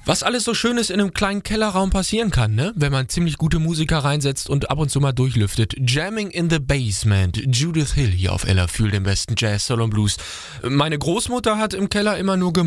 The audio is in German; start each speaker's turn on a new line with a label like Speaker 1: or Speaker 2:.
Speaker 1: Was alles so Schönes in einem kleinen Kellerraum passieren kann, ne? Wenn man ziemlich gute Musiker reinsetzt und ab und zu mal durchlüftet. Jamming in the Basement. Judith Hill hier auf LR für den besten Jazz, Soul und Blues. Meine Großmutter hat im Keller immer nur